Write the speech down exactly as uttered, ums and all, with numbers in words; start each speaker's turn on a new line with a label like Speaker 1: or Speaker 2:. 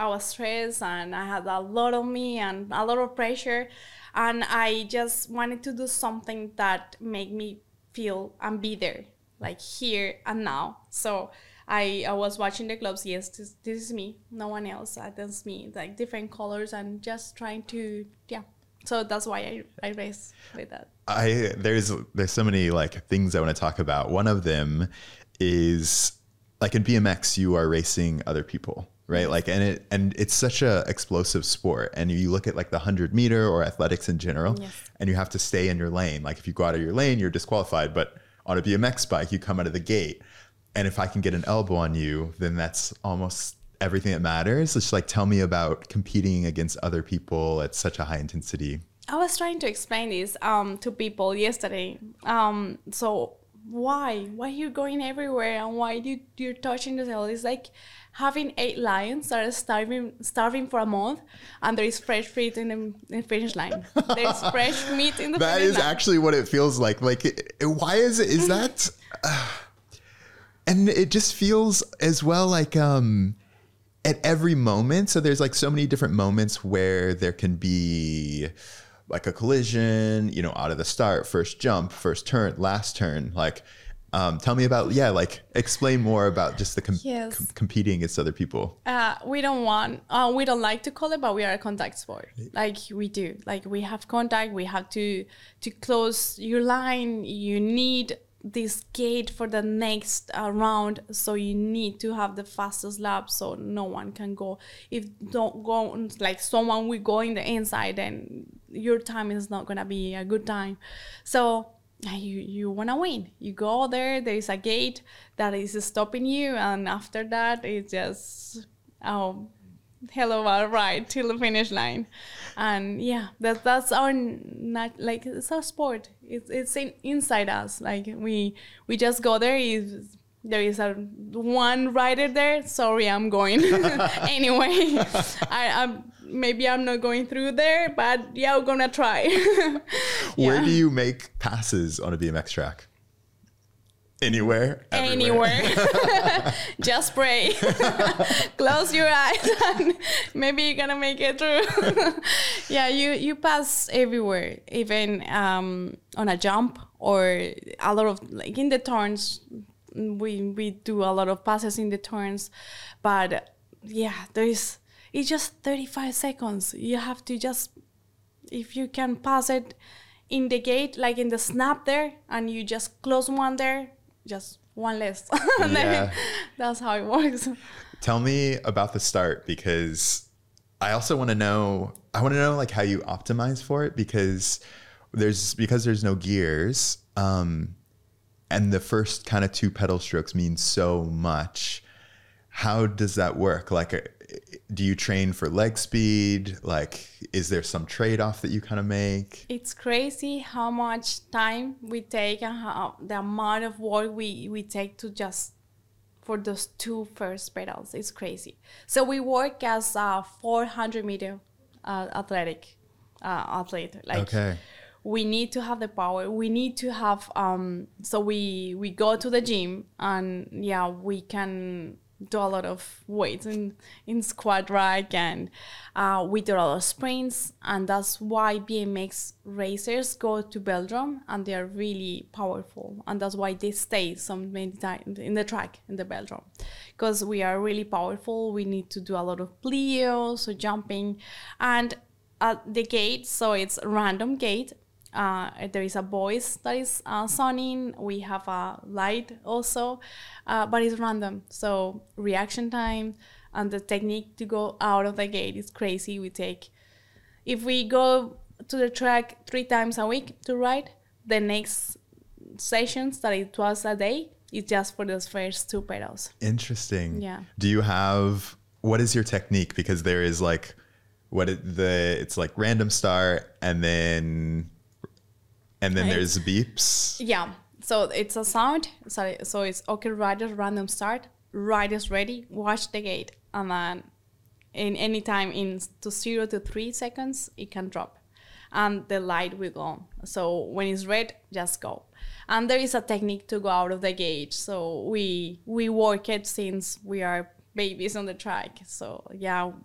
Speaker 1: I was stressed and I had a lot of me and a lot of pressure. And I just wanted to do something that made me feel and be there, like here and now. So I, I was watching the clubs. Yes, this, this is me, no one else. Uh, that's me, like different colors and just trying to, yeah. So that's why I, I race with that.
Speaker 2: I there's there's so many like things I want to talk about. One of them is like in B M X, you are racing other people, right? Like, and it and it's such a explosive sport. And you look at like the hundred meter or athletics in general, yes. and you have to stay in your lane. Like if you go out of your lane, you're disqualified. But on a B M X bike, you come out of the gate, and if I can get an elbow on you, then that's almost everything that matters. It's like, tell me about competing against other people at such a high intensity.
Speaker 1: I was trying to explain this um, to people yesterday. Um, so why? Why you're going everywhere and why you, you're touching the tail? It's like having eight lions that are starving starving for a month and there is fresh meat in the, in the finish line. There's fresh meat in the
Speaker 2: that
Speaker 1: finish line.
Speaker 2: That is actually what it feels like. Like, it, it, why is it? Is that... Uh, and it just feels as well like... um. At every moment, so there's like so many different moments where there can be like a collision, you know, out of the start, first jump, first turn, last turn. Like, um, tell me about, yeah, like explain more about just the com-
Speaker 1: yes.
Speaker 2: com- competing against other people.
Speaker 1: Uh, we don't want, uh, we don't like to call it, but we are a contact sport. Like we do, like we have contact, we have to, to close your line. You need this gate for the next uh, round, so you need to have the fastest lap so no one can go. If don't go, like someone will go in the inside, then your time is not gonna be a good time. So you you wanna win, you go there, there is a gate that is stopping you, and after that it's just oh hell of a ride till the finish line. And yeah, that that's our not like it's our sport. It's it's in, inside us. Like we we just go there. If there is a one rider there, sorry, I'm going anyway. I I'm maybe I'm not going through there, but yeah, we're gonna try. yeah.
Speaker 2: Where do you make passes on a B M X track? Anywhere,
Speaker 1: everywhere. Anywhere. Just pray. Close your eyes and maybe you're gonna make it through. yeah, you, you pass everywhere, even um, on a jump or a lot of, like in the turns, we, we do a lot of passes in the turns. But yeah, there is, it's just thirty-five seconds. You have to just, if you can pass it in the gate, like in the snap there, and you just close one there, just one less.
Speaker 2: Yeah.
Speaker 1: That's how it works.
Speaker 2: Tell me about the start, because I also want to know, I want to know like how you optimize for it, because there's, because there's no gears, um, and the first kind of two pedal strokes mean so much. How does that work? Like, do you train for leg speed? Like, is there some trade-off that you kind of make?
Speaker 1: It's crazy how much time we take and how the amount of work we, we take to just for those two first pedals. It's crazy. So we work as a four hundred meter uh, athletic uh, athlete. Like,
Speaker 2: okay.
Speaker 1: We need to have the power. We need to have, um, so we, we go to the gym and yeah, we can do a lot of weights in, in squat rack, and uh, we do a lot of sprints, and that's why B M X racers go to Velodrome and they are really powerful, and that's why they stay so many times in the track in the Velodrome, because we are really powerful. We need to do a lot of plio, so jumping, and at the gate, so it's random gate. Uh, there is a voice that is uh, sounding. We have a light also, uh, but it's random. So reaction time and the technique to go out of the gate is crazy. We take, if we go to the track three times a week to ride, the next sessions that it was a day, it's just for those first two pedals.
Speaker 2: Interesting.
Speaker 1: Yeah.
Speaker 2: Do you have, what is your technique? Because there is like, what it, the, it's like random start and then... And then there's beeps.
Speaker 1: Yeah. So it's a sound. So, so it's okay, riders, random start. Riders ready, watch the gate. And then in any time in to zero to three seconds, it can drop. And the light will go on. So when it's red, just go. And there is a technique to go out of the gate. So we we work it since we are babies on the track. So yeah,